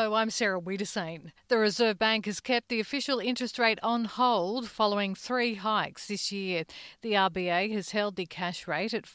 Hello, I'm Sarah Wiedersane. The Reserve Bank has kept the official interest rate on hold following 3 hikes this year. The RBA has held the cash rate at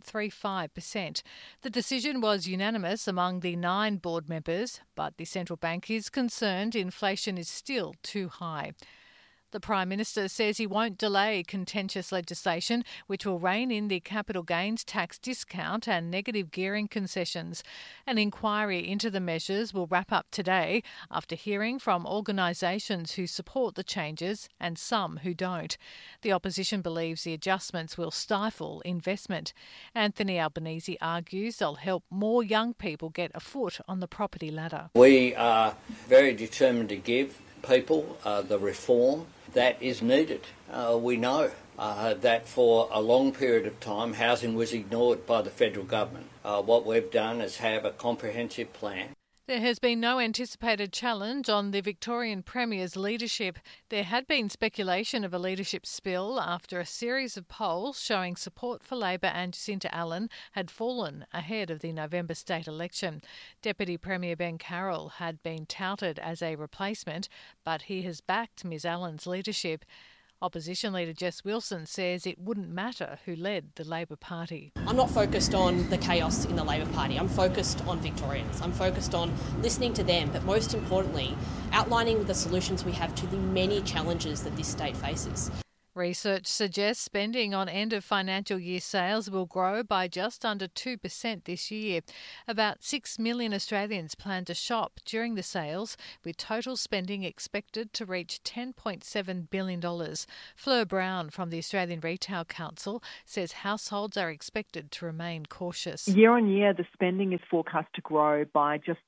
4.35%. The decision was unanimous among the 9 board members, but the central bank is concerned inflation is still too high. The Prime Minister says he won't delay contentious legislation which will rein in the capital gains tax discount and negative gearing concessions. An inquiry into the measures will wrap up today after hearing from organisations who support the changes and some who don't. The opposition believes the adjustments will stifle investment. Anthony Albanese argues they'll help more young people get a foot on the property ladder. We are very determined to give people the reform that is needed. We know that for a long period of time housing was ignored by the federal government. What we've done is have a comprehensive plan. There has been no anticipated challenge on the Victorian Premier's leadership. There had been speculation of a leadership spill after a series of polls showing support for Labor and Jacinta Allan had fallen ahead of the November state election. Deputy Premier Ben Carroll had been touted as a replacement, but he has backed Ms Allan's leadership. Opposition leader Jess Wilson says it wouldn't matter who led the Labor Party. I'm not focused on the chaos in the Labor Party. I'm focused on Victorians. I'm focused on listening to them, but most importantly, outlining the solutions we have to the many challenges that this state faces. Research suggests spending on end of financial year sales will grow by just under 2% this year. About 6 million Australians plan to shop during the sales, with total spending expected to reach $10.7 billion. Fleur Brown from the Australian Retail Council says households are expected to remain cautious. Year on year, the spending is forecast to grow by just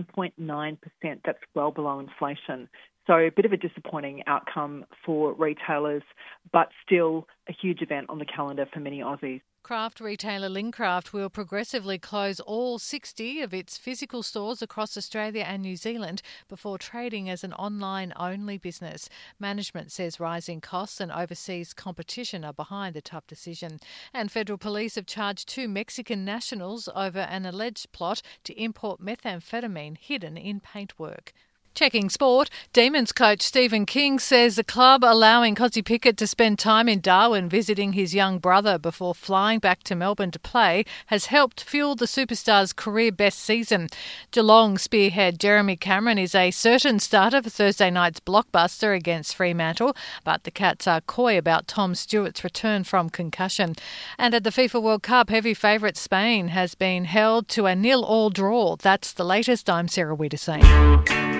1.9%. That's well below inflation. So a bit of a disappointing outcome for retailers, but still a huge event on the calendar for many Aussies. Craft retailer Lincraft will progressively close all 60 of its physical stores across Australia and New Zealand before trading as an online-only business. Management says rising costs and overseas competition are behind the tough decision. And federal police have charged 2 Mexican nationals over an alleged plot to import methamphetamine hidden in paintwork. Checking sport, Demons coach Stephen King says the club allowing Kozzie Pickett to spend time in Darwin visiting his young brother before flying back to Melbourne to play has helped fuel the superstar's career-best season. Geelong spearhead Jeremy Cameron is a certain starter for Thursday night's blockbuster against Fremantle, but the Cats are coy about Tom Stewart's return from concussion. And at the FIFA World Cup, heavy favourite Spain has been held to a 0-0 draw. That's the latest. I'm Sarah Wiedersane.